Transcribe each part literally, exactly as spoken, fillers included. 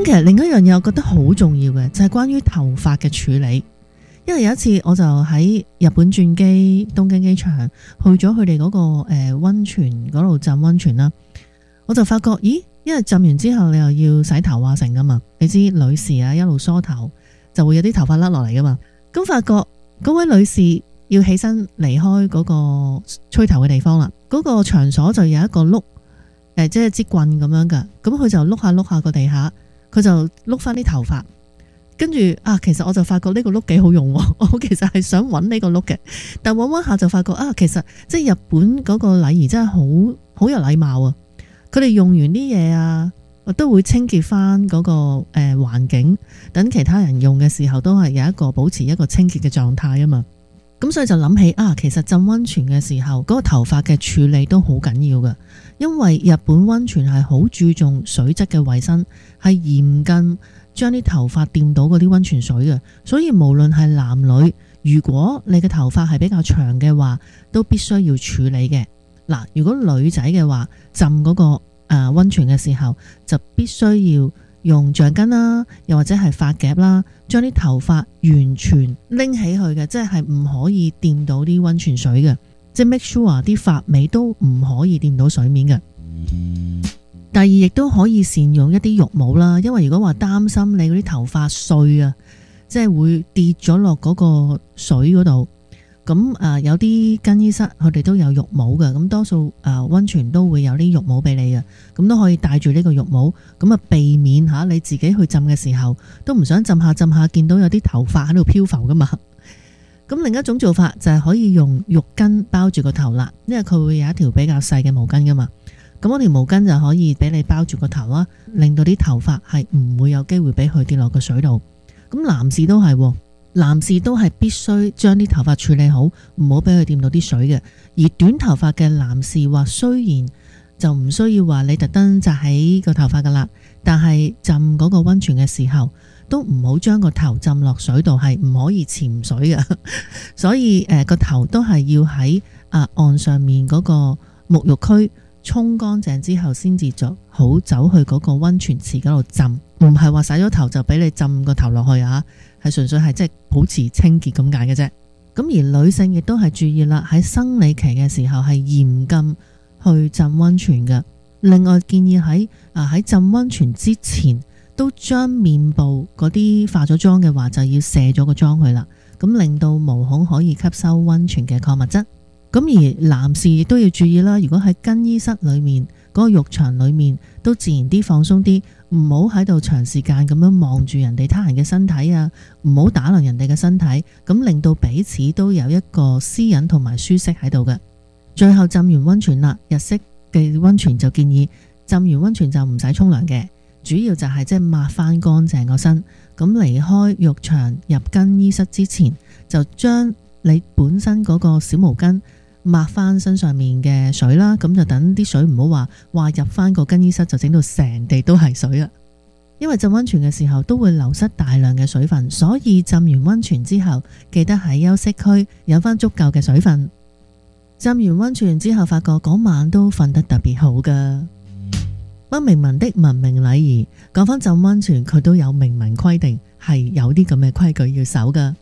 咁其實另一樣嘢我覺得好重要嘅就係關於頭髮嘅處理，因為有一次我就喺日本轉機東京機場去咗佢哋嗰個誒溫泉嗰度浸溫泉啦，我就發覺咦，因為浸完之後你又要洗頭啊成噶嘛，你知女士啊一路梳頭就會有啲頭髮甩落嚟噶嘛，咁發覺嗰位女士要起身離開嗰個吹頭嘅地方啦，嗰、嗰個場所就有一個碌誒，即係支棍咁樣噶，咁佢就碌下碌下個地下，佢就碌翻啲頭髮，跟住啊，其實我就發覺呢個碌幾好用，我其實係想揾呢個碌嘅，但揾揾下就發覺啊，其實即係日本嗰個禮儀真係好好有禮貌啊，佢哋用完啲嘢啊，都會清潔翻嗰個誒環境，等其他人用嘅時候都係有一個保持一個清潔嘅狀態啊嘛。咁所以就諗起啊，其實浸溫泉嘅時候嗰個頭髮嘅處理都好緊要㗎，因為日本溫泉係好注重水質嘅衛生，係嚴禁將啲頭髮掂到嗰啲溫泉水嘅，所以無論係男女，如果你嘅頭髮係比較長嘅話，都必須要處理嘅。嗱，如果女仔嘅話，浸嗰個誒溫泉嘅時候，就必須要用橡筋啦，又或者係髮夾啦，將啲頭髮完全拎起去嘅，即係唔可以掂到啲溫泉水嘅，即係 make sure 啲髮尾都唔可以掂到水面嘅。第二，亦都可以善用一啲浴帽啦，因為如果話擔心你嗰啲頭髮碎啊，即係會跌咗落嗰個水嗰度。咁啊，有啲更衣室佢哋都有浴帽嘅，咁多數啊溫泉都會有啲浴帽俾你嘅，咁都可以戴住呢個浴帽，咁啊避免吓你自己去浸嘅時候都唔想浸下浸下見到有啲頭髮喺度漂浮噶嘛。咁另一種做法就係可以用浴巾包住個頭啦，因為佢會有一條比較細嘅毛巾噶嘛，咁嗰條毛巾就可以俾你包住個頭啦，令到啲頭髮係唔會有機會俾佢跌落個水度。咁男士都係。男士都係必須將啲頭髮處理好，唔好俾佢掂到啲水嘅。而短頭髮嘅男士話，雖然就唔需要話你特登紮起個頭髮噶啦，但係浸嗰個溫泉嘅時候，都唔好將個頭浸落水度，係唔可以潛水嘅。所以誒個、呃、頭都係要喺啊岸上面嗰個沐浴區沖乾淨之後，先至就好走去嗰個溫泉池嗰度浸，唔係話洗咗頭就俾你浸個頭落去啊。係純粹係即係保持清潔咁解嘅啫。咁而女性亦都係注意啦，喺生理期嘅時候係嚴禁去浸溫泉嘅。另外建議喺啊喺浸溫泉之前，都將面部嗰啲化咗妝嘅話就要卸咗個妝去啦，咁令到毛孔可以吸收溫泉嘅礦物質。咁而男士亦都要注意啦，如果喺更衣室裏面嗰個浴場裏面都自然啲放鬆啲，唔好喺度長時間咁樣望住人哋他人嘅身體啊，唔好打量人哋嘅身體，咁令到彼此都有一個私隱同埋舒適喺度嘅。最後浸完溫泉啦，日式嘅溫泉就建議浸完溫泉就唔使沖涼嘅，主要就係即係抹翻乾淨個身。咁離開浴場入更衣室之前，就將你本身嗰個小毛巾抹翻身上面嘅水啦，咁就等啲水唔好話話入翻個更衣室就整到成地都係水啦。因為浸溫泉嘅時候都會流失大量嘅水分，所以浸完溫泉之後記得喺休息區飲翻足夠嘅水分。浸完溫泉之後發覺嗰晚都瞓得特別好噶。不明文的文明禮儀，講翻浸溫泉佢都有明文規定，係有啲咁嘅規矩要守噶。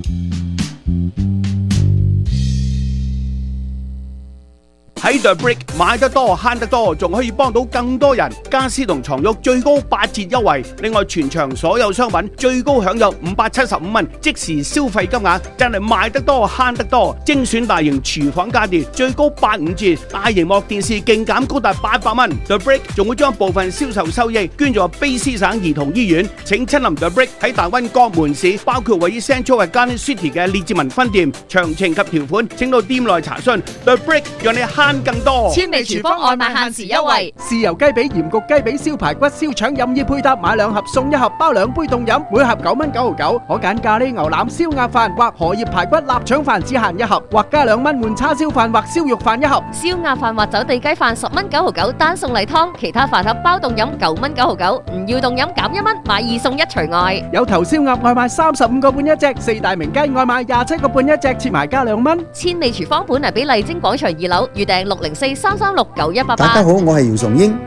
喺 The Brick 買得多慳得多，仲可以幫到更多人。家私同床褥最高八折優惠，另外全場所有商品最高享有五百七十五蚊即時消費金額，真係買得多慳得多。精選大型廚房家電最高八五折，大螢幕電視勁減高達八百蚊。The Brick 仲會將部分銷售收益捐助卑詩省兒童醫院。請親臨 The Brick 喺大溫各門市，包括位於 Central Garden City 嘅列治文分店。詳情及條款請到店內查詢。The Brick 讓你慳更多。 千味廚房外賣限時優惠， 豉油雞髀、鹽焗雞髀、燒排骨、燒腸任意配搭，買兩盒送一盒，包兩杯凍飲，每盒九蚊九毫九。可揀咖喱牛腩、燒鴨飯或荷葉排骨臘腸飯，只限一盒，或加兩蚊換叉燒飯或燒肉飯一盒。 燒鴨飯或走地雞飯十蚊九毫九，單送例湯，其他飯盒包凍飲九蚊九毫九，唔要凍飲減一蚊，買二送一除外。 有頭燒鴨外賣三十五個半一隻，四大名雞外賣廿七個半一隻，切埋加兩蚊。 千味廚房本嚟俾麗晶廣場二樓，預訂六零四三三六九一八八。 大家好，我係姚崇英。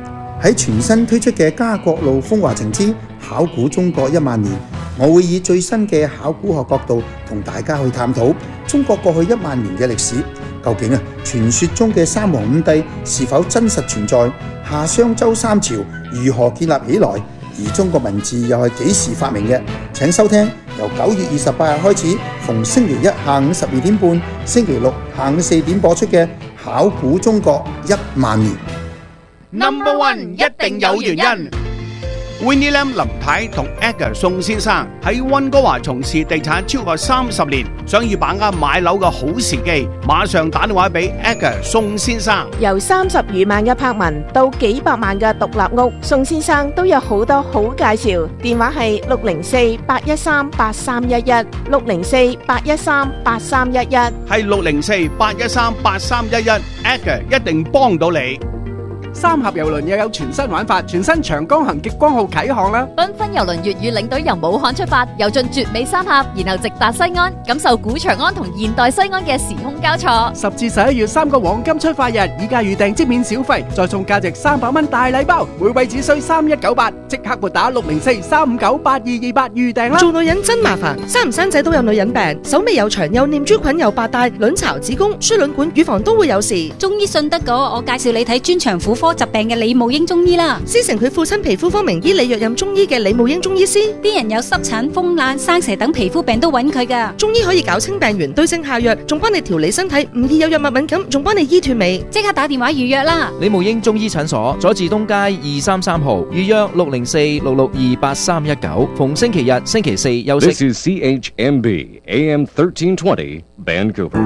喺全新推出嘅家國路風華情之考古中國一萬年，我會以最新嘅考古學角度同大家去探討中國過去一萬年嘅歷史。究竟啊，傳說中嘅三皇五帝是否真實存在？夏商周三朝如何建立起來？而中國文字又係幾時發明嘅？請收聽由九月二十八日開始，逢星期一下午十二點半、星期六下午四點播出嘅《考古中國一萬年》。 Number One 一定有原因。Winnie Lam 林太同 Edgar 宋先生喺溫哥華從事地產超過三十年，想要把握買樓嘅好時機，馬上打電話俾 Edgar 宋先生。 由三十餘萬嘅柏文到幾百萬嘅獨立屋，宋先生都有好多好介紹。電話係六零四八一三八三一一，六零四八一三八三一一， 係六零四八一三八三一一 ，Edgar 一定幫到你。 三峽郵輪又有全新玩法，全新長江行極光號啟航啦！ 繽紛郵輪粵語領隊由武漢出發，遊進絕美三峽，然後直達西安，感受古長安同現代西安嘅時空交錯。 十至十一月三個黃金出發日，以價預訂即免小費，再送價值三百蚊大禮包，每位只需三一九八，即刻撥打六零四三五九八二二八預訂啦！ 做女人真麻煩，生唔生仔都有女人病，手尾又長，又念珠菌，又白帶，卵巢、子宮、輸卵管、乳房都會有事。 中醫信得過，我介紹你睇專長婦科疾病嘅李慕英中醫啦。 師承佢父親皮膚科名醫李若任中醫嘅李慕英中醫師， 啲人有濕疹、風癩、生蛇等皮膚病都揾佢噶。 中醫可以搞清病源，對症下藥，仲幫你調理身體，唔易有藥物敏感，仲幫你醫斷尾。 即刻打電話預約啦！ 李慕英中醫診所，佐治東街二三三號，預約六零四六六二八三一九，逢星期日、星期四休息。 This is C H M B A M thirteen twenty Vancouver。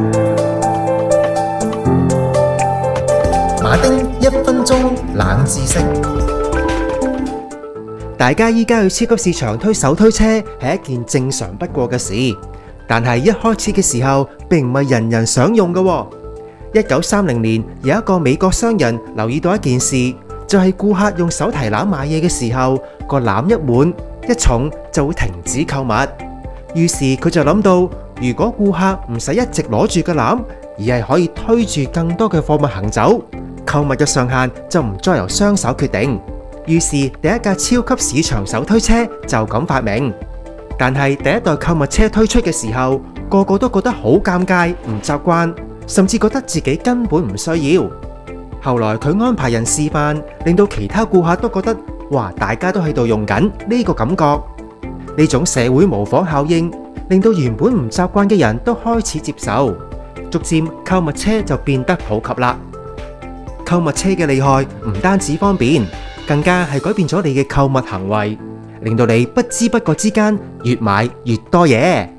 馬丁一分鐘冷知識。大家依家去超級市場推手推車係一件正常不過嘅事，但係一開始嘅時候並唔係人人想用嘅。一九三零年有一個美國商人留意到一件事，就係顧客用手提籃買嘢嘅時候，個籃一滿一重就會停止購物。於是佢就諗到，如果顧客唔使一直攞住個籃，而係可以推住更多嘅貨物行走，購物嘅上限就唔再由雙手決定。於是第一架超級市場手推車就咁發明。但係第一代購物車推出嘅時候，個個都覺得好尷尬，唔習慣，甚至覺得自己根本唔需要。後來佢安排人示範，令到其他顧客都覺得，哇，大家都喺度用緊呢個感覺。呢種社會模仿效應，令到原本唔習慣嘅人都開始接受，逐漸購物車就變得普及啦。購物車嘅厲害唔單止方便，更加係改變咗你嘅購物行為，令到你不知不覺之間越買越多嘢。